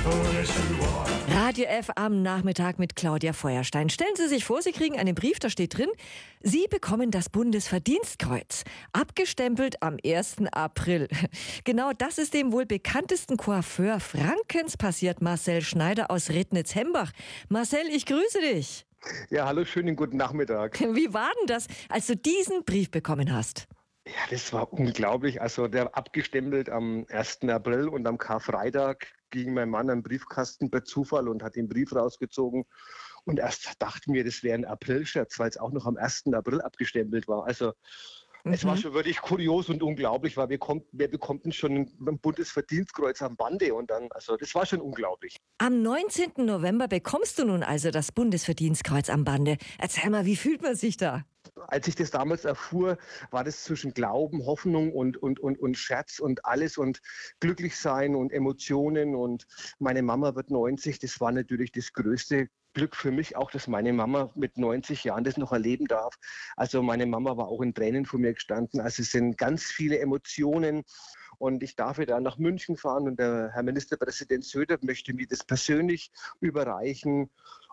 Radio F am Nachmittag mit Claudia Feuerstein. Stellen Sie sich vor, Sie kriegen einen Brief, da steht drin, Sie bekommen das Bundesverdienstkreuz, abgestempelt am 1. April. Genau das ist dem wohl bekanntesten Coiffeur Frankens passiert, Marcel Schneider aus Rednitz-Hembach. Marcel, ich grüße dich. Ja, hallo, schönen guten Nachmittag. Wie war denn das, als du diesen Brief bekommen hast? Ja, das war unglaublich. Also der abgestempelt am 1. April und am Karfreitag ging mein Mann am Briefkasten per Zufall und hat den Brief rausgezogen. Und erst dachten wir, das wäre ein Aprilscherz, weil es auch noch am 1. April abgestempelt war. Also es war schon wirklich kurios und unglaublich, weil wer bekommt denn schon ein Bundesverdienstkreuz am Bande? Und dann, also das war schon unglaublich. Am 19. November bekommst du nun also das Bundesverdienstkreuz am Bande. Erzähl mal, wie fühlt man sich da? Als ich das damals erfuhr, war das zwischen Glauben, Hoffnung und Scherz und alles und glücklich sein und Emotionen. Und meine Mama wird 90. Das war natürlich das größte Glück für mich auch, dass meine Mama mit 90 Jahren das noch erleben darf. Also meine Mama war auch in Tränen vor mir gestanden. Also es sind ganz viele Emotionen. Und ich darf dann nach München fahren und der Herr Ministerpräsident Söder möchte mir das persönlich überreichen.